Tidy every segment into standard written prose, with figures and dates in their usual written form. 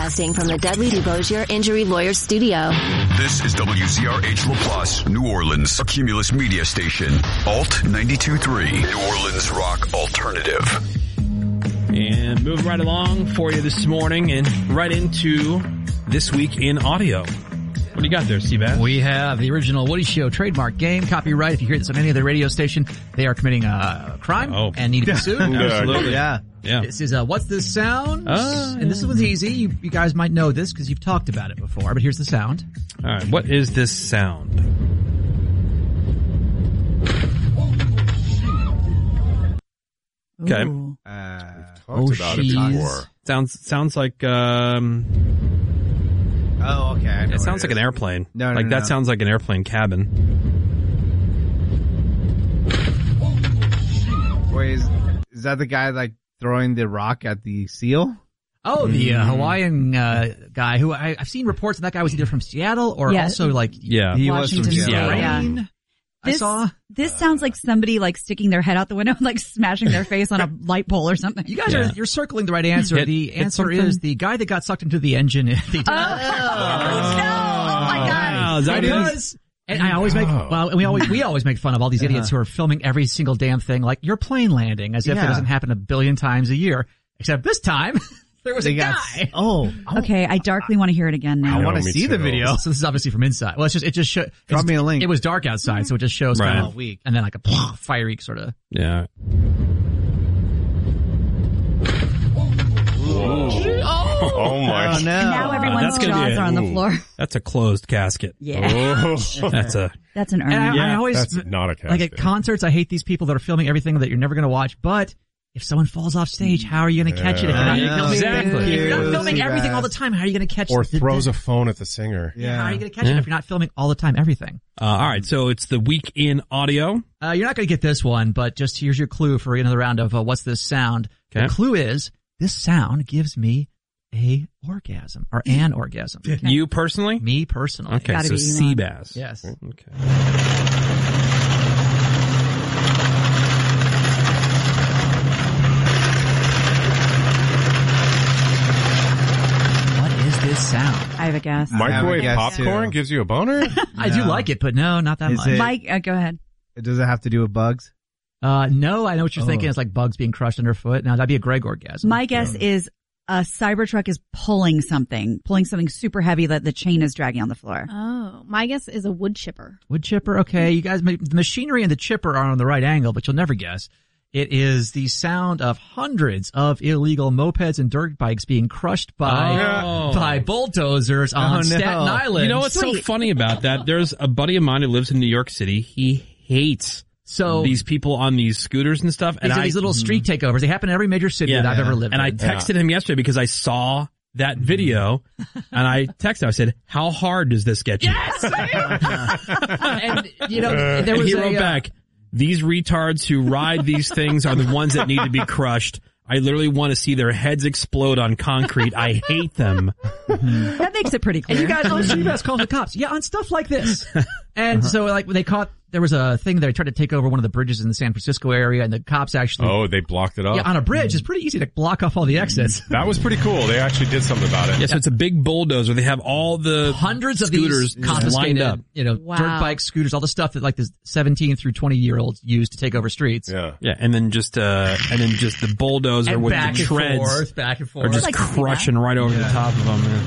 Broadcasting from the Dudley DuBosier Injury Lawyers Studio. This is WZRH LaPlace, New Orleans, a Cumulus media station. Alt 92.3, New Orleans rock alternative. And move right along for you this morning and right into This Week in Audio. What do you got there, Seabass? We have the original Woody Show trademark game, copyright. If you hear this on any other radio station, they are committing a crime and need to be sued. Absolutely. Yeah. This is What's This Sound? And this one's easy. You guys might know this because you've talked about it before, but here's the sound. All right, what is this sound? Okay. We've talked about it before. Sounds like Oh, okay. I know it sounds like an airplane. No, that sounds like an airplane cabin. Wait, is that the guy like throwing the rock at the seal? Oh, the Hawaiian guy who I've seen reports that guy was either from Seattle or also like he was from Washington, Seattle. yeah. I saw. This sounds like somebody like sticking their head out the window and like smashing their face on a light pole or something. You guys you're circling the right answer. The answer is the guy that got sucked into the engine. No! Oh my God! Is that It was. And I always make we always make fun of all these idiots who are filming every single damn thing like your plane landing as if it doesn't happen a billion times a year. Except this time there was a guy. Okay, I darkly want to hear it again now. I want to see the video. So this is obviously from inside. Well, it just shows. Drop me a link. It was dark outside, so it just shows kind of weak, and then like a fiery sort of. Yeah. Oh my! And now everyone's jaws are on the floor. That's a closed casket. Yeah. That's an urn. And I always That's not a casket. like at concerts. I hate these people that are filming everything that you're never going to watch. But if someone falls off stage, how are you going to catch it? If you're not filming, Exactly. If you're not filming everything all the time, how are you going to catch it? Or throws a phone at the singer. How are you going to catch it if you're not filming all the time everything? All right, so it's the Week in Audio. You're not going to get this one, but just here's your clue for another round of What's This Sound? Okay. The clue is this sound gives me a orgasm or an orgasm. You personally? Me personally. Okay, Gotta so be Elon. Seabass. Yes. Okay. What is this sound? I have a guess. Microwave guess, popcorn too. gives you a boner? I do like it, but no, not that Is much. it- Mike, go ahead. Does it have to do with bugs? No, I know what you're thinking. It's like bugs being crushed underfoot. Now that'd be a Greg orgasm. My guess is a Cybertruck is pulling something super heavy that the chain is dragging on the floor. Oh, my guess is a wood chipper. Wood chipper. Okay, you guys, the machinery and the chipper are on the right angle, but you'll never guess. It is the sound of hundreds of illegal mopeds and dirt bikes being crushed by bulldozers on Staten Island. You know what's so funny about that? There's a buddy of mine who lives in New York City. He hates these people on these scooters and stuff. And these little street takeovers. They happen in every major city that I've ever lived in. And I texted him yesterday because I saw that video, and I texted him. I said, "How hard does this get you?" Yes! And, you know, there was he wrote back, "These retards who ride these things are the ones that need to be crushed. I literally want to see their heads explode on concrete. I hate them." That makes it pretty clear. And you guys, Seabass calls the cops. Yeah, on stuff like this. And so, like, when they caught, there was a thing that they tried to take over one of the bridges in the San Francisco area, and the cops actually... Oh, they blocked it up? Yeah, on a bridge. It's pretty easy to block off all the exits. That was pretty cool. They actually did something about it. Yeah, so it's a big bulldozer. They have all the hundreds of scooters these confiscated, lined up. You know, dirt bikes, scooters, all the stuff that like the 17 through 20-year-olds use to take over streets. Yeah. Yeah, and then just the bulldozer And with back the and treads forth, back and forth. are just I'd like to see crushing right over the top of them. Man.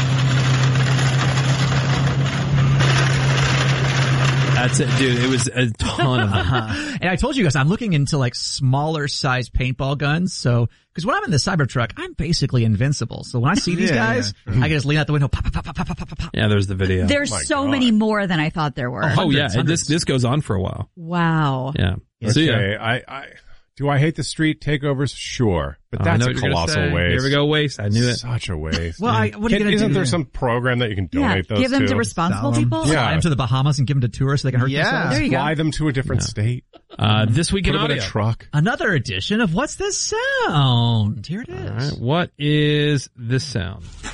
That's it, dude. It was a ton of them. And I told you guys, I'm looking into like smaller size paintball guns. So, cause when I'm in the Cybertruck, I'm basically invincible. So when I see these guys, I can just lean out the window, pop, pop, pop, pop, pop, pop, pop. Yeah, there's the video. There's so many more than I thought there were. Hundreds. This goes on for a while. Wow. Yeah. Okay, do I hate the street takeovers? Sure. But that's a colossal waste. Here we go, waste. I knew it. Such a waste. Well, what are you going to do? Isn't there some program that you can donate those to? Give them to responsible people? Fly them to the Bahamas and give them to tourists so they can hurt themselves? There you go. Fly them to a different state. This week in Put them in audio. a truck. Another edition of What's This Sound? Here it is. All right, what is this sound?